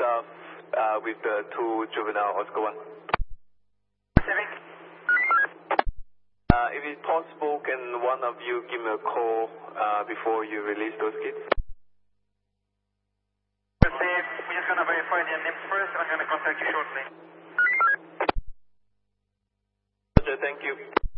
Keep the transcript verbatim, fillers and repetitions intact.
staff uh, with the two juvenile Oscar one. Civic. Uh, if it's possible, can one of you give me a call uh, before you release those kids? Received. We're just going to verify their names first, and I'm going to contact you shortly. Roger, thank you.